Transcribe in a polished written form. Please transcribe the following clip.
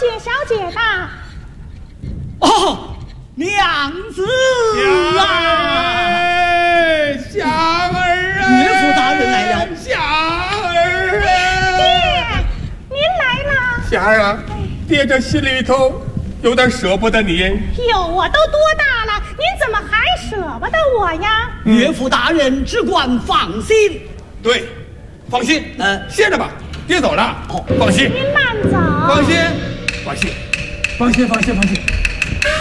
姐的。 哦，娘子啊！ 香儿啊！ 岳父大人来了。 香儿啊！ 爹，您来了。 香儿啊，爹这心里头有点舍不得你。 哟，我都多大了，您怎么还舍不得我呀？ 岳父大人只管放心。 对，放心。歇着吧，爹走了。 哦， 放心。 您慢走。 放心，放心，放心，放心，放心。